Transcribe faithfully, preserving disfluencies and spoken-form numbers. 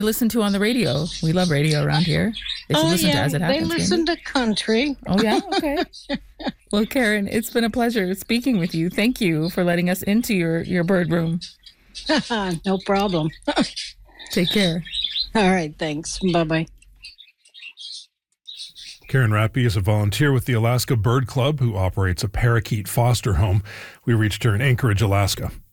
listen to on the radio? We love radio around here. They should oh, listen yeah. to As It Happens. They listen maybe. to country. Oh, yeah? Okay. Well, Karen, it's been a pleasure speaking with you. Thank you for letting us into your, your bird room. No problem. Take care. All right. Thanks. Bye-bye. Karen Rappy is a volunteer with the Alaska Bird Club who operates a parakeet foster home. We reached her in Anchorage, Alaska.